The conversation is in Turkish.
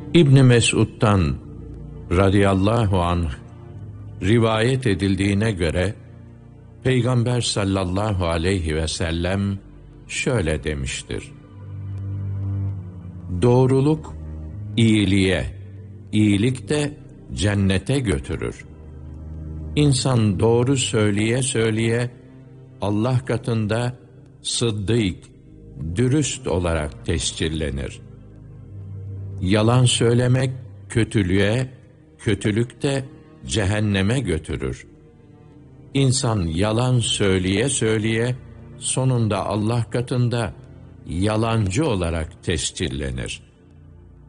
İbn Mesud'dan radıyallahu anh rivayet edildiğine göre Peygamber sallallahu aleyhi ve sellem şöyle demiştir: doğruluk iyiliğe, iyilik de cennete götürür. İnsan doğru söyleye söyleye Allah katında sıddık, dürüst olarak tescillenir. Yalan söylemek kötülüğe, kötülük de cehenneme götürür. İnsan yalan söyleye söyleye sonunda Allah katında yalancı olarak tescillenir.